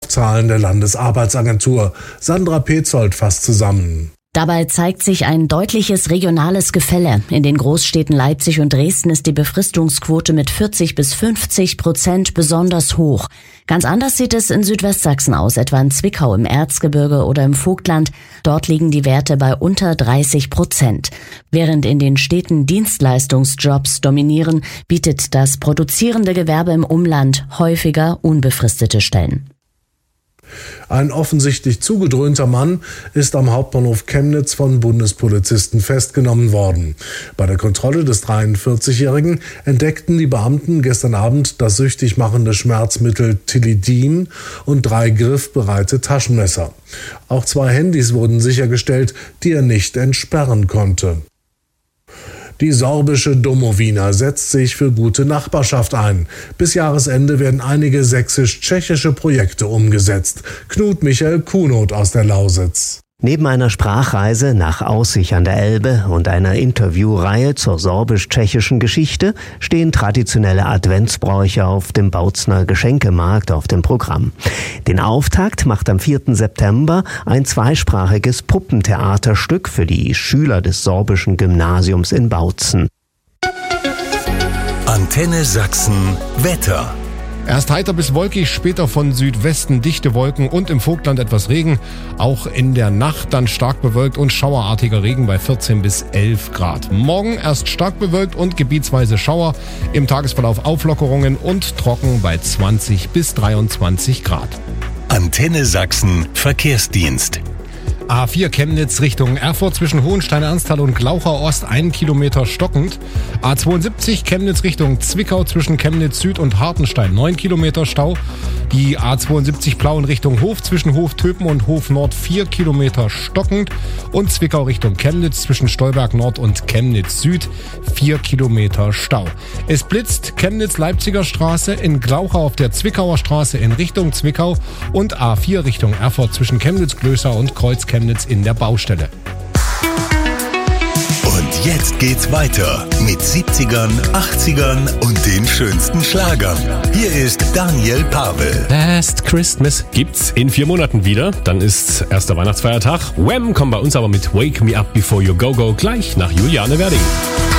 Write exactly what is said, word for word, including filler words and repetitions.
Laufzahlen der Landesarbeitsagentur. Sandra Petzold fasst zusammen. Dabei zeigt sich ein deutliches regionales Gefälle. In den Großstädten Leipzig und Dresden ist die Befristungsquote mit vierzig bis fünfzig Prozent besonders hoch. Ganz anders sieht es in Südwestsachsen aus, etwa in Zwickau im Erzgebirge oder im Vogtland. Dort liegen die Werte bei unter dreißig Prozent. Während in den Städten Dienstleistungsjobs dominieren, bietet das produzierende Gewerbe im Umland häufiger unbefristete Stellen. Ein offensichtlich zugedröhnter Mann ist am Hauptbahnhof Chemnitz von Bundespolizisten festgenommen worden. Bei der Kontrolle des dreiundvierzigjährigen entdeckten die Beamten gestern Abend das süchtig machende Schmerzmittel Tilidin und drei griffbereite Taschenmesser. Auch zwei Handys wurden sichergestellt, die er nicht entsperren konnte. Die sorbische Domowina setzt sich für gute Nachbarschaft ein. Bis Jahresende werden einige sächsisch-tschechische Projekte umgesetzt. Knut Michael Kuhnot aus der Lausitz. Neben einer Sprachreise nach Aussich an der Elbe und einer Interviewreihe zur sorbisch-tschechischen Geschichte stehen traditionelle Adventsbräuche auf dem Bautzner Geschenkemarkt auf dem Programm. Den Auftakt macht am vierten September ein zweisprachiges Puppentheaterstück für die Schüler des sorbischen Gymnasiums in Bautzen. Antenne Sachsen Wetter. Erst heiter bis wolkig, später von Südwesten dichte Wolken und im Vogtland etwas Regen. Auch in der Nacht dann stark bewölkt und schauerartiger Regen bei vierzehn bis elf Grad. Morgen erst stark bewölkt und gebietsweise Schauer. Im Tagesverlauf Auflockerungen und trocken bei zwanzig bis dreiundzwanzig Grad. Antenne Sachsen Verkehrsdienst. A vier Chemnitz Richtung Erfurt zwischen Hohenstein-Ernsthal und Glauchau Ost einen Kilometer stockend. A zweiundsiebzig Chemnitz Richtung Zwickau zwischen Chemnitz Süd und Hartenstein neun Kilometer Stau. Die A zweiundsiebzig Plauen Richtung Hof zwischen Hof Töpen und Hof Nord vier Kilometer stockend. Und Zwickau Richtung Chemnitz zwischen Stolberg Nord und Chemnitz Süd vier Kilometer Stau. Es blitzt Chemnitz-Leipziger Straße in Glauchau auf der Zwickauer Straße in Richtung Zwickau und A vier Richtung Erfurt zwischen Chemnitz-Glößer und Kreuz-Chemnitz in der Baustelle. Und jetzt geht's weiter mit siebzigern, achtzigern und den schönsten Schlagern. Hier ist Daniel Pavel. Last Christmas gibt's in vier Monaten wieder. Dann ist erster Weihnachtsfeiertag. Wham! Kommt bei uns aber mit Wake Me Up Before You Go Go gleich nach Juliane Werding.